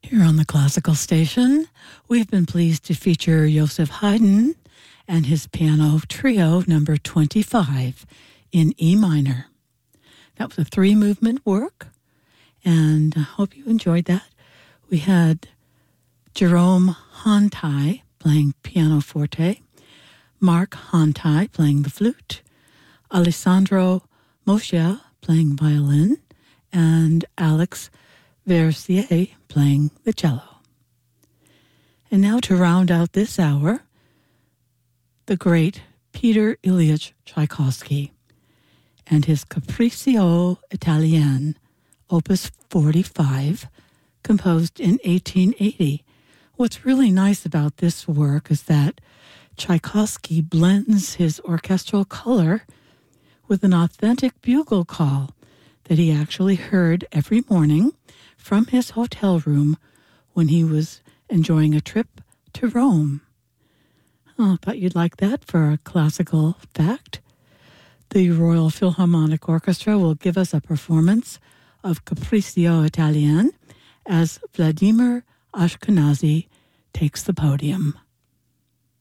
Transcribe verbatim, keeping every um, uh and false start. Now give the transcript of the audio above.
Here on the Classical Station, we've been pleased to feature Joseph Haydn and his piano trio number twenty-five in E minor. That was a three-movement work, and I hope you enjoyed that. We had Jerome Hontai playing pianoforte, Mark Hontai playing the flute, Alessandro Moscia playing violin, and Alex Versier playing the cello. And now to round out this hour, the great Peter Ilyich Tchaikovsky and his Capriccio Italien, Opus forty-five, composed in eighteen eighty. What's really nice about this work is that Tchaikovsky blends his orchestral color with an authentic bugle call that he actually heard every morning from his hotel room when he was enjoying a trip to Rome. Oh, I thought you'd like that for a classical fact. The Royal Philharmonic Orchestra will give us a performance of Capriccio Italien as Vladimir Ashkenazy takes the podium.